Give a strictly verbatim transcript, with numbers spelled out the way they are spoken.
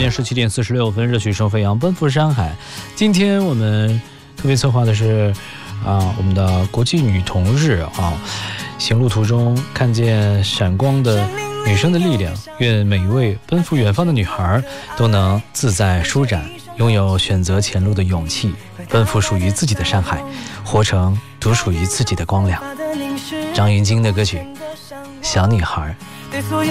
间十七点四十六分，热血声飞扬，奔赴山海。今天我们特别策划的是啊，我们的国际女童日啊，行路途中看见闪光的女生的力量，愿每一位奔赴远方的女孩都能自在舒展，拥有选择前路的勇气，奔赴属于自己的山海，活成独属于自己的光亮。张芸京的歌曲《小女孩》。